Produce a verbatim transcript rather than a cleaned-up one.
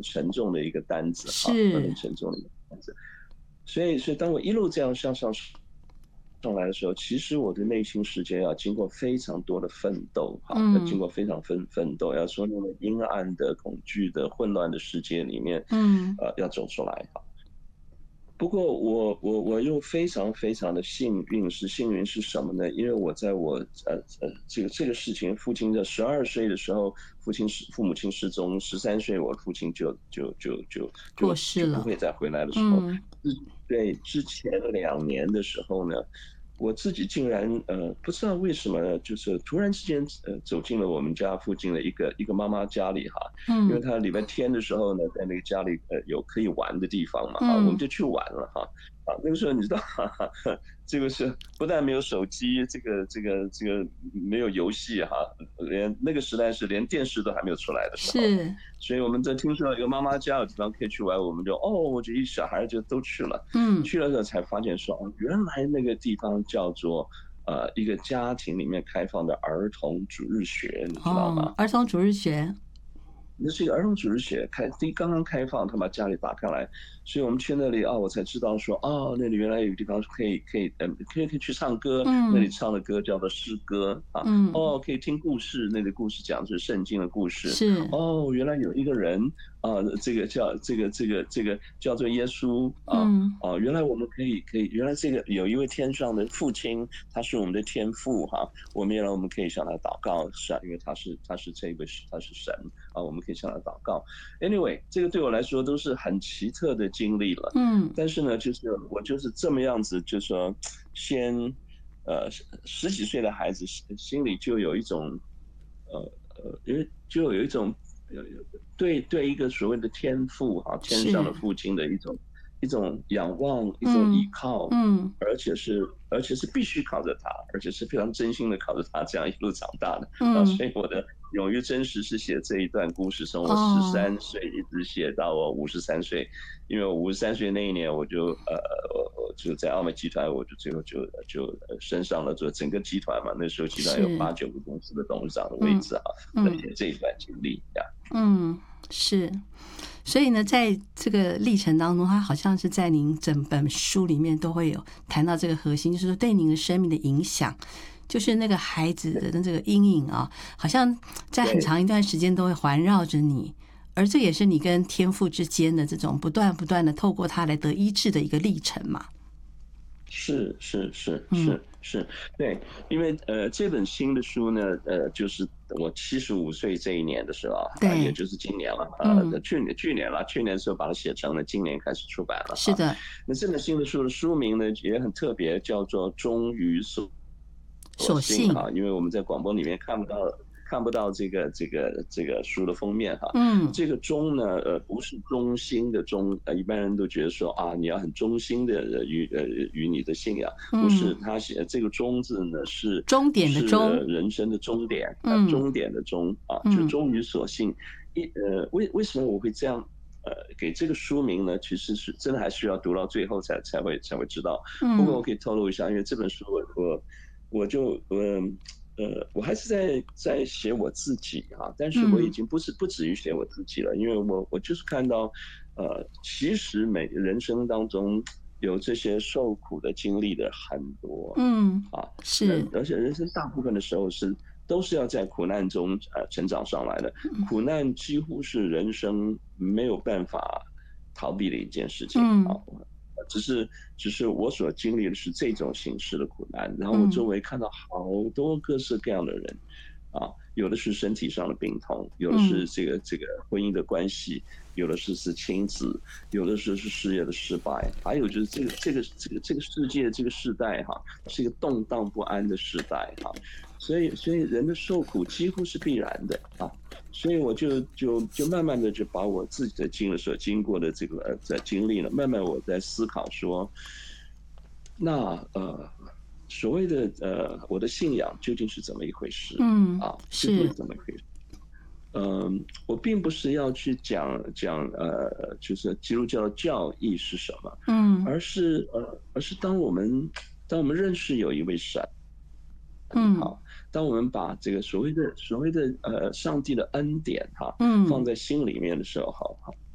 沉重的一个担子哈，会很是。 沉重的一个担子。所以所以当我一路这样向上上来的时候，其实我的内心世界要经过非常多的奋斗哈，要经嗯。 过非常奋奋斗，要从那个阴暗的、恐惧的、混乱的世界里面， 嗯。 呃，要走出来哈。不过我我我又非常非常的幸运，是幸运是什么呢？因为我在我呃呃这个这个事情，父亲在十二岁的时候，父亲失父母亲失踪，十三岁我父亲就就就就过就就不世了。 会再回来的时候， 嗯。 之对，之前两年的时候呢，我自己竟然呃不知道为什么，就是突然之间呃走进了我们家附近的一个一个妈妈家里哈，因为嗯。 她礼拜天的时候呢，在那个家里呃有可以玩的地方嘛哈，我们嗯。 就去玩了哈。啊，那个时候你知道，哈哈，这个是不但没有手机，这个这个这个没有游戏哈，连那个时代是连电视都还没有出来的时候， 是。 所以我们在听说有一个妈妈家有地方可以去玩，我们就哦，我就一小孩就都去了。 嗯。 去了之后才发现说，哦，原来那个地方叫做呃一个家庭里面开放的儿童主日学，你知道哦， 吗？ 儿童主日学。 那是一个儿童主日学，开第刚刚开放，他把家里打开来，所以我们去那里啊，我才知道说，哦，那里原来有个地方是可以可以呃可以可以去唱歌，那里嗯。 唱的歌叫做诗歌啊， 嗯。 哦，可以听故事，那里故事讲的是圣经的故事， 是。 哦，原来有一个人啊，这个叫这个这个这个叫做耶稣啊。 嗯。 哦，原来我们可以可以，原来这个有一位天上的父亲，他是我们的天父哈、我们原来我们可以向他祷告，是啊，因为他是他是这个他是神啊，我们可以向他祷告。Anyway，这个对我来说都是很奇特的经历了。 嗯。 但是呢，就是我就是这么样子，就说先呃十十几岁的孩子心心里就有一种呃呃，因为就有一种呃对对一个所谓的天父哈、天上的是。 父亲的一种一种仰望，一种依嗯。 靠， 嗯。 而且是而且是必须靠着他，而且是非常真心的靠着他，这样一路长大的啊。所嗯。 以我的勇于真实是写这一段故事，从我十哦。 三岁一直写到我五十三岁，因为我五十三岁那一年，我就呃我我就在奥美集团，我就最后就就呃升上了这整个集团嘛，那时候集团有是。 八九个公司的董事长的位嗯。 置啊，来嗯。 写这一段经历呀。 嗯。是。所以呢，在这个历程当中，它好像是在您整本书里面都会有谈到这个核心，就是说对您的生命的影响，就是那个孩子的这个阴影啊，好像在很对。 长一段时间都会环绕着你，而这也是你跟天父之间的这种不断不断的透过它来得医治的一个历程嘛。 是是是嗯。 是是，对，因为呃这本新的书呢，呃就是我七十五岁这一年的时候啊，也对。 就是今年了，呃嗯。 去年去年了，去年的时候把它写成了，今年开始出版了哈。 是的。 那这本新的书的书名呢也很特别，叫做《忠于所所幸。 信》哈，因为我们在广播里面看不到看不到这个这个这个书的封面哈。 嗯。 这个忠呢，呃，不是忠心的忠，呃，一般人都觉得说啊，你要很忠心的呃于呃于你的信仰，不是， 嗯。 他写这个忠字呢是终点的是呃终。 人生的终点啊， 嗯。 终点的终啊，就嗯。 忠于所信。一呃，为为什么我会这样？呃，给这个书名呢，其实是真的还需要读到最后才才会才会知道。不过我嗯。 可以透露一下，因为这本书我我我就嗯。呃，我还是在在写我自己啊，但是我已嗯。 经不是不止于写我自己了，因为我我就是看到，呃，其实每人生当中有这些受苦的经历的很多嗯。 啊，人是。 而且人生大部分的时候是都是要在苦难中呃成长上来的，苦难几乎是人生没有办法逃避的一件事情啊。 嗯。 只是只是我所经历的是这种形式的苦难，然后我周嗯。 围看到好多各式各样的人，啊，有的是身体上的病痛，有的是嗯。 这个这个婚姻的关系，有的是是亲子，有的是是事业的失败，还有就是这个这个这个这个世界这个时代哈，是一个动荡不安的时代哈，所以所以人的受苦几乎是必然的啊。所以我就就就慢慢的就把我自己的经历所经过的这个呃在经历了，慢慢我在思考说，那呃所谓的呃我的信仰究竟是怎么一回事嗯。 啊？究竟是是。 怎么一回事？嗯，我并不是要去讲讲呃，就是基督教的教义是什么， 嗯。 而是呃，而是当我们当我们认识有一位神。 嗯。 好，当我们把这个所谓的所谓的呃上帝的恩典哈放嗯。 在心里面的时候，好好